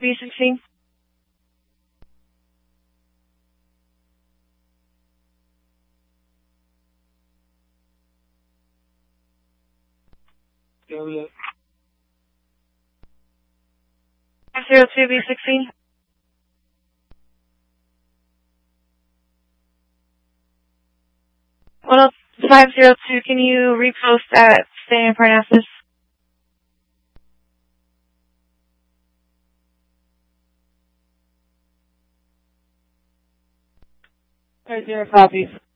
B16. Go look. 502 B16. Well, 502, can you repost at St. Parnassus? 30 copies.